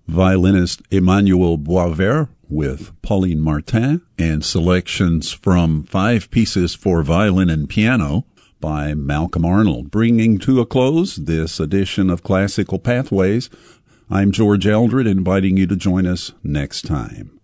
violinist Emmanuel Boisvert with Pauline Martin, and selections from 5 pieces for violin and piano by Malcolm Arnold. Bringing to a close this edition of Classical Pathways, I'm George Eldred, inviting you to join us next time.